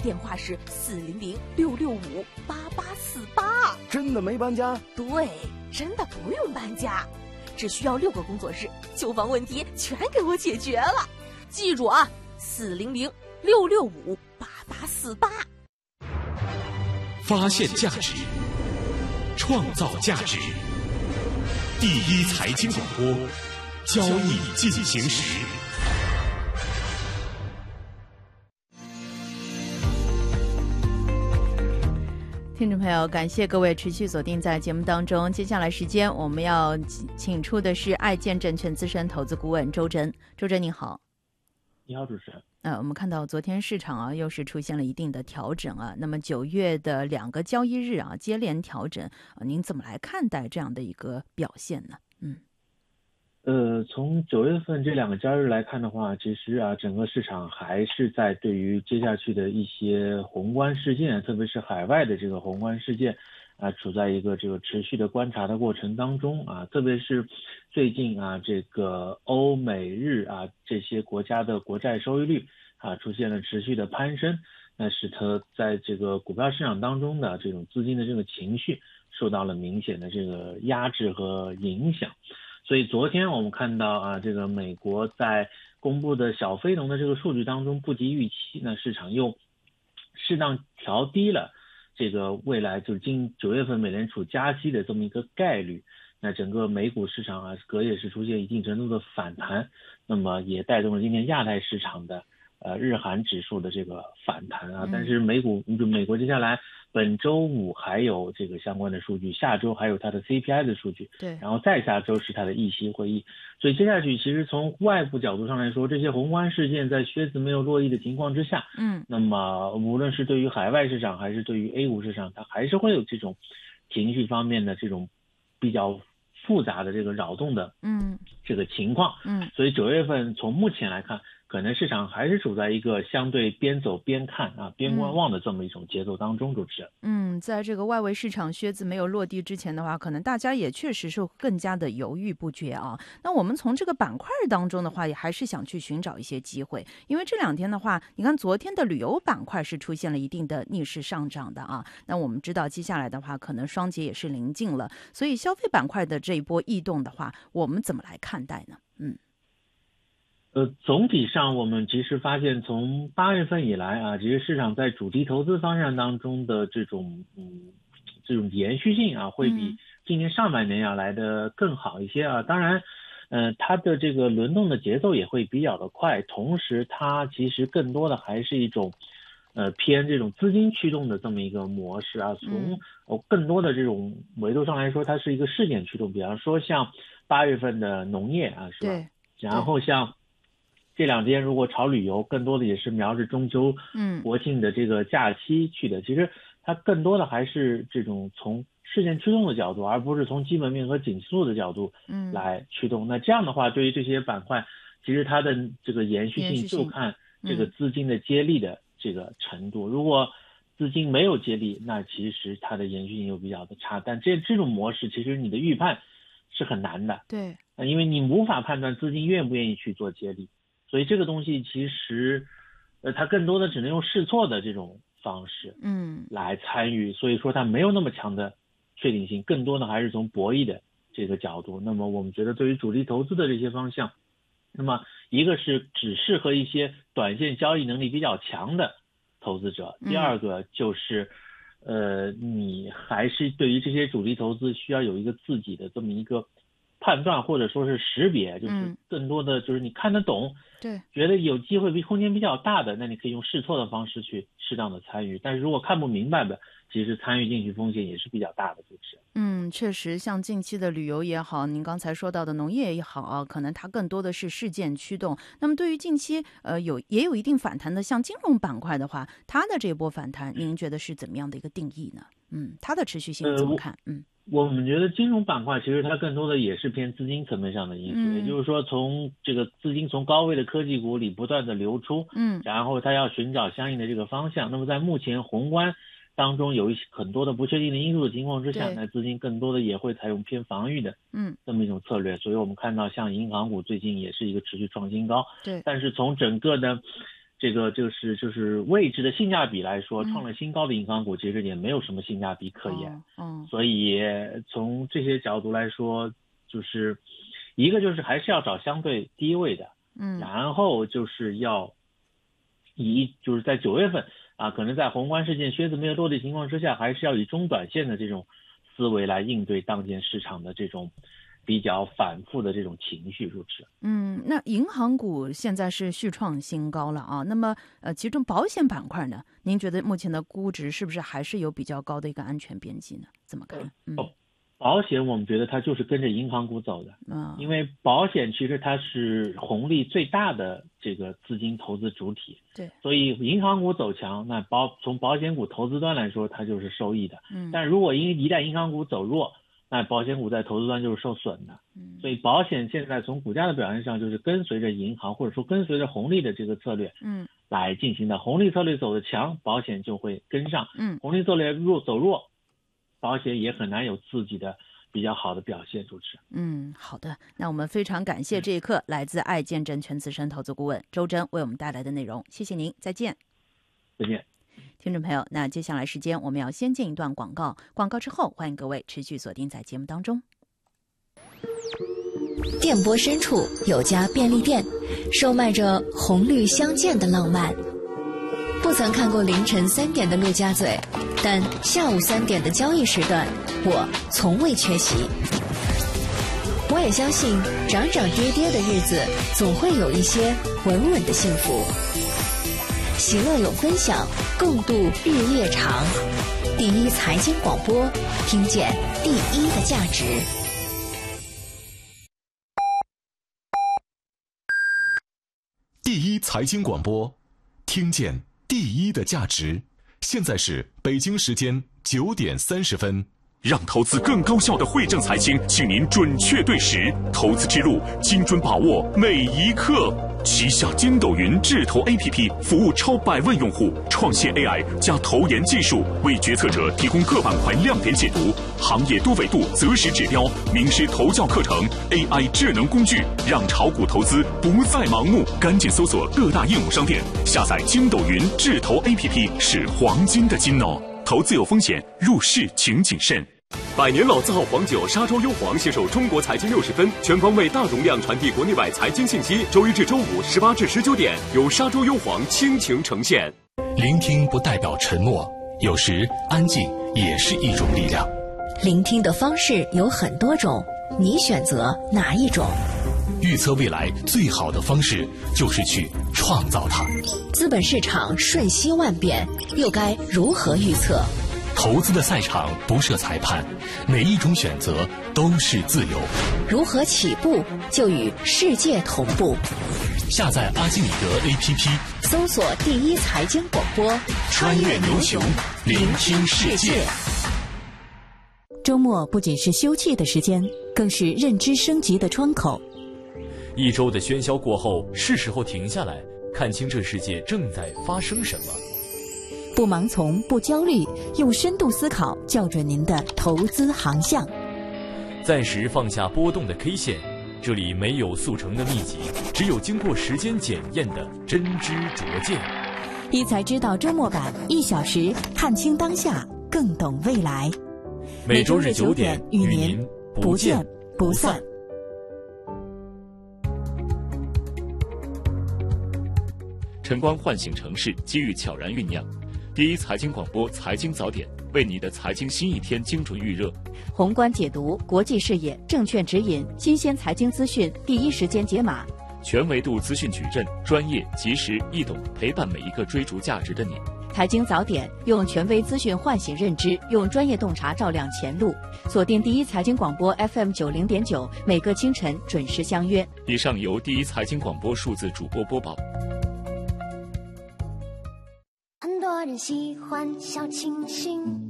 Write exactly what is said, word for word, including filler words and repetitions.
电话是四零零六六五八八四八。 真的没搬家？ 对，真的不用搬家，只需要六个工作日，旧房问题全给我解决了。记住啊，四零零六六五八八四八。 发现价值，创造价值。第一财经广播，交易进行时。 听众朋友，感谢各位持续锁定在节目当中。接下来时间我们要请出的是爱建证券资深投资顾问周真。周真你好。 你好，主持人。 呃，我们看到昨天市场啊，又是出现了一定的调整啊。那么九月的两个交易日啊，接连调整啊，您怎么来看待这样的一个表现呢？嗯。 呃，从九月份这两个交易日来看的话，其实啊，整个市场还是在对于接下去的一些宏观事件，特别是海外的这个宏观事件啊，处在一个这个持续的观察的过程当中啊，特别是最近啊，这个欧美日啊这些国家的国债收益率啊出现了持续的攀升，那使得在这个股票市场当中的这种资金的这个情绪受到了明显的这个压制和影响。所以昨天我们看到啊，这个美国在公布的小非农的这个数据当中不及预期，那市场又适当调低了这个未来就是今九月份美联储加息的这么一个概率，那整个美股市场啊隔夜是出现一定程度的反弹，那么也带动了今天亚太市场的呃日韩指数的这个反弹啊。但是美股就美国接下来本周五还有这个相关的数据，下周还有它的 C P I 的数据， 对， 然后再下周是它的议息会议，所以接下去其实从外部角度上来说，这些宏观事件在靴子没有落地的情况之下， 嗯， 那么无论是对于海外市场还是对于 A 股市场，它还是会有这种情绪方面的这种比较复杂的这个扰动的嗯这个情况， 嗯， 所以九月份从目前来看，可能市场还是处在一个相对边走边看啊边观望的这么一种节奏当中，主持人。 嗯，在这个外围市场靴子没有落地之前的话，可能大家也确实是更加的犹豫不决啊。那我们从这个板块当中的话，也还是想去寻找一些机会，因为这两天的话，你看昨天的旅游板块是出现了一定的逆势上涨的啊。那我们知道接下来的话，可能双节也是临近了，所以消费板块的这一波异动的话，我们怎么来看待呢？嗯。 呃，总体上我们其实发现，从八月份以来啊，其实市场在主题投资方向当中的这种嗯这种延续性啊，会比今年上半年要来的更好一些啊。当然，呃，它的这个轮动的节奏也会比较的快，同时它其实更多的还是一种呃偏这种资金驱动的这么一个模式啊。从呃更多的这种维度上来说，它是一个事件驱动，比方说像八月份的农业啊，是吧？然后像这两天如果炒旅游，更多的也是瞄着中秋、嗯国庆的这个假期去的。其实它更多的还是这种从事件驱动的角度，而不是从基本面和景气度的角度来驱动。嗯、那这样的话，对于这些板块，其实它的这个延续性就看这个资金的接力的这个程度。嗯、如果资金没有接力，那其实它的延续性又比较的差。但这这种模式，其实你的预判是很难的。 对， 因为你无法判断资金愿不愿意去做接力。所以这个东西其实，呃，它更多的只能用试错的这种方式，嗯，来参与。所以说它没有那么强的确定性，更多的还是从博弈的这个角度。那么我们觉得对于主力投资的这些方向，那么一个是只适合一些短线交易能力比较强的投资者，第二个就是，呃，你还是对于这些主力投资需要有一个自己的这么一个判断或者说是识别，就是更多的就是你看得懂， 对， 觉得有机会比空间比较大的，那你可以用试错的方式去适当的参与。但是如果看不明白的，其实参与进去风险也是比较大的，就是。 嗯，确实，像近期的旅游也好，您刚才说到的农业也好啊，可能它更多的是事件驱动。那么对于近期呃有也有一定反弹的，像金融板块的话，它的这波反弹，您觉得是怎么样的一个定义呢？嗯，它的持续性怎么看？ 呃、 嗯。 我们觉得金融板块其实它更多的也是偏资金层面上的因素，嗯、也就是说从这个资金从高位的科技股里不断的流出，嗯，然后它要寻找相应的这个方向。那么在目前宏观当中有一些很多的不确定的因素的情况之下，那资金更多的也会采用偏防御的，嗯，这么一种策略。所以我们看到像银行股最近也是一个持续创新高， 对， 但是从整个的这个就是就是位置的性价比来说，创了新高的银行股其实也没有什么性价比可言。 嗯， 所以从这些角度来说，就是一个就是还是要找相对低位的， 嗯， 然后就是要以就是在九月份啊，可能在宏观事件靴子没有落地情况之下，还是要以中短线的这种思维来应对当前市场的这种比较反复的这种情绪，主持。 嗯，那银行股现在是续创新高了啊。那么呃，其中保险板块呢，您觉得目前的估值是不是还是有比较高的一个安全边际呢？怎么看？嗯， 哦，保险我们觉得它就是跟着银行股走的， 嗯， 因为保险其实它是红利最大的这个资金投资主体， 对， 所以银行股走强，那保从保险股投资端来说，它就是受益的。 嗯， 但如果因一旦银行股走弱，那保险股在投资端就是受损的。 嗯， 所以保险现在从股价的表现上，就是跟随着银行或者说跟随着红利的这个策略， 嗯， 来进行的。红利策略走的强，保险就会跟上； 嗯， 红利策略弱走弱，保险也很难有自己的比较好的表现。主持。 嗯，好的，那我们非常感谢这一刻来自爱建证券资深投资顾问周真为我们带来的内容，谢谢您，再见。 再见。 听众朋友，那接下来时间我们要先进一段广告，广告之后欢迎各位持续锁定在节目当中。 电波深处有家便利店，售卖着红绿相间的浪漫。不曾看过凌晨三点的陆家嘴，但下午三点的交易时段，我从未缺席。我也相信涨涨跌跌的日子，总会有一些稳稳的幸福。喜乐有分享，共度日夜长。第一财经广播，听见第一的价值。 第一财经广播，听见第一的价值。现在是北京时间九点三十分。让投资更高效的惠正财经，请您准确对时，投资之路精准把握每一刻。旗下筋斗云智投 A P P 服务超百万用户，创新 A I 加投研技术，为决策者提供各板块亮点解读、行业多维度择时指标、名师投教课程、A I 智能工具，让炒股投资不再盲目。赶紧搜索各大应用商店，下载筋斗云智投 A P P， 是黄金的金哦。投资有风险，入市请谨慎。 百年老字号黄酒沙洲幽黄携手中国财经六十分，全方位大容量传递国内外财经信息。周一至周五十八至十九点，由沙洲幽黄倾情呈现。 聆听不代表沉默，有时安静也是一种力量。 聆听的方式有很多种，你选择哪一种？ 预测未来最好的方式就是去创造它。 资本市场瞬息万变，又该如何预测？ 投资的赛场不设裁判，每一种选择都是自由。 如何起步就与世界同步？ 下载阿基米德 A P P， 搜索第一财经广播， 穿越牛熊，聆听世界。 周末不仅是休憩的时间，更是认知升级的窗口。 一周的喧嚣过后，是时候停下来，看清这世界正在发生什么。 不盲从，不焦虑，用深度思考校准您的投资航向。 暂时放下波动的 K 线，这里没有速成的秘籍，只有经过时间检验的真知灼见。 一财知道周末版，一小时看清当下，更懂未来。 每周日九点与您不见不散。 晨光唤醒城市，机遇悄然酝酿。第一财经广播财经早点，为你的财经新一天精准预热。 宏观解读，国际视野，证券指引，新鲜财经资讯，第一时间解码。 全维度资讯矩阵，专业、及时、易懂，陪伴每一个追逐价值的你。 财经早点，用权威资讯唤醒认知，用专业洞察照亮前路。锁定第一财经广播 F M 九零点九，每个清晨准时相约。 以上由第一财经广播数字主播播报。 很多人喜欢小清新，